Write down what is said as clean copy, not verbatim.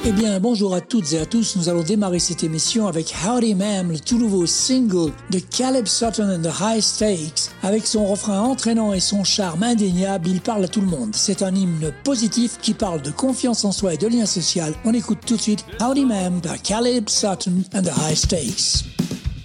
Eh bien, bonjour à toutes et à tous. Nous allons démarrer cette émission avec Howdy Ma'am, le tout nouveau single de Caleb Sutton and the High Stakes. Avec son refrain entraînant et son charme indéniable, il parle à tout le monde. C'est un hymne positif qui parle de confiance en soi et de lien social. On écoute tout de suite Howdy Ma'am par Caleb Sutton and the High Stakes.